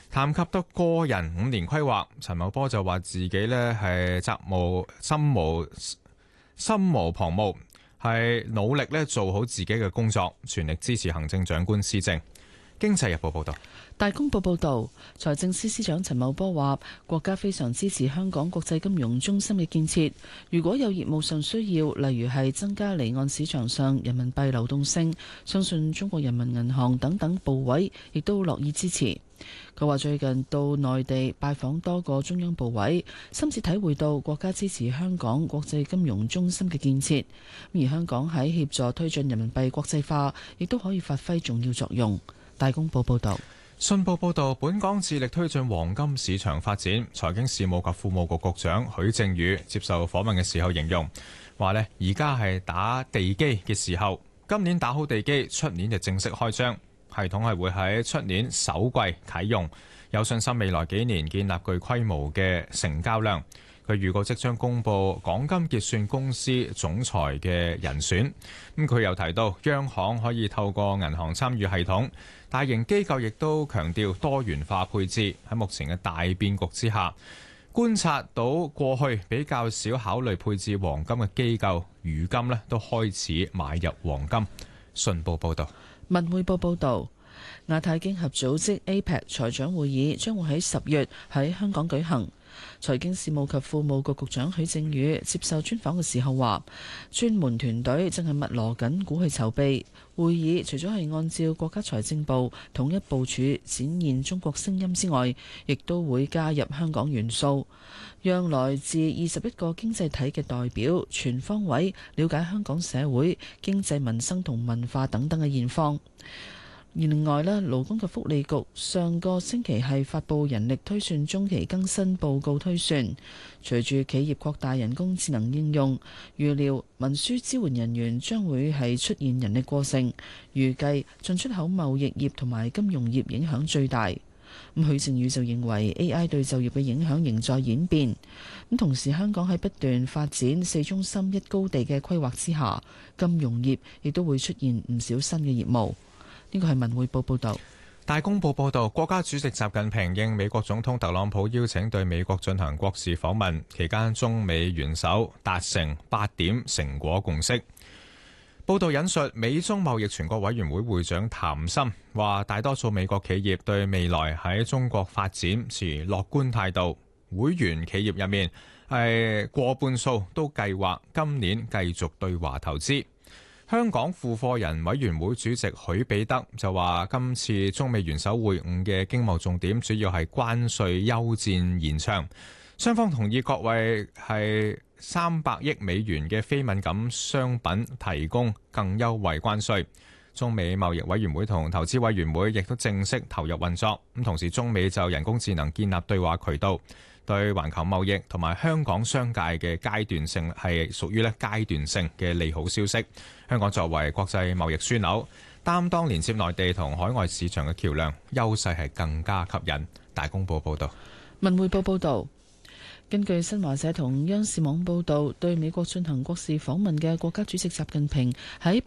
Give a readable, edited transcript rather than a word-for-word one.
談及到個人5年規劃，陳茂波就話自己呢係心無旁騖，係努力呢做好自己嘅工作，全力支持行政長官施政。經濟日報報道。 大公報報導，財政司司長陳茂波話：國家非常支持香港國際金融中心嘅建設。如果有業務上需要，例如係增加離岸市場上人民幣流動性，相信中國人民銀行等等部委亦都樂意支持。佢話最近到內地拜訪多個中央部委，深切體會到國家支持香港國際金融中心嘅建設，而香港喺協助推進人民幣國際化，亦都可以發揮重要作用。大公報報導。 信報報導，本港致力推進黃金市場發展。財經事務及庫務局局長許正宇接受訪問嘅時候形容，話呢而家係打地基嘅時候，今年打好地基，出年就正式開張，系統係會喺出年首季啟用，有信心未來幾年建立具規模嘅成交量。佢預告即將公布港金結算公司總裁嘅人選。佢又提到，央行可以透過銀行參與系統，大型機構亦都強調多元化配置。喺目前嘅大變局之下，觀察到過去比較少考慮配置黃金嘅機構，如今呢都開始買入黃金。信報報道。 文匯報報導，亞太經合組織 APEC 財長會議將會喺10月喺香港舉行。財經事務及庫務局局長許正宇接受專訪嘅時候話，專門團隊正係密鑼緊鼓去籌備會議，除咗係按照國家財政部統一部署展現中國聲音之外，亦都會加入香港元素，讓來自21個經濟體嘅代表全方位了解香港社會、經濟、民生同文化等等嘅現況。另外咧，勞工及福利局上個星期係發布人力推算中期更新報告推算，隨住企業擴大人工智能應用，預料文書支援人員將會係出現人力過剩，預計進出口貿易業同埋金融業影響最大。許正宇就認為 AI 對就業嘅影響仍在演變，同時香港喺不斷發展4中心1高地嘅規劃之下，金融業亦都會出現唔少新嘅業務。呢個係文匯報報導。 大公報報導，國家主席習近平應美國總統特朗普邀請對美國進行國事訪問，期間中美元首達成8點成果共識。報導引述美中貿易全國委員會會長譚森話，大多數美國企業對未來喺中國發展持樂觀態度，會員企業入面係過半數都計劃今年繼續對華投資。香港付貨人委員會主席許比德就話，今次中美元首會晤嘅經貿重點主要係關稅休戰延長，雙方同意各為係300億美元嘅非敏感商品提供更優惠關稅。中美貿易委員會同投資委員會亦都正式投入運作，咁同時中美就人工智能建立對話渠道，對環球貿易同埋香港商界嘅階段性係屬於階段性嘅利好消息。香港作為國際貿易樞紐，擔當連接內地同海外市場嘅橋梁，優勢係更加吸引。大公報報道。 文匯報報道，根據新華社同央視網報道，對美國進行國事訪問嘅國家主席習近平喺